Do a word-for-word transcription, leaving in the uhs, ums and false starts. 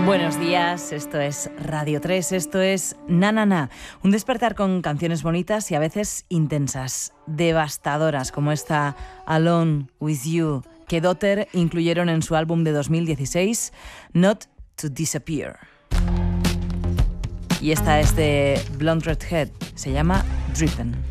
Buenos días, esto es Radio tres, esto es Na Na Na, un despertar con canciones bonitas y a veces intensas, devastadoras, como esta Alone With You, que Daughter incluyeron en su álbum de dos mil dieciséis, Not To Disappear. Y esta es de Blonde Redhead, se llama Drippin'.